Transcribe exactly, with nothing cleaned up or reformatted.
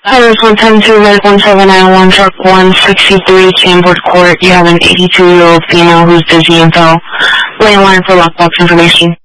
Iris one seven two, Red one seven nine one, Truck one sixty-three, Chambers Court. You have an eighty-two-year-old female who's dizzy and fell. Lay in line for lockbox information.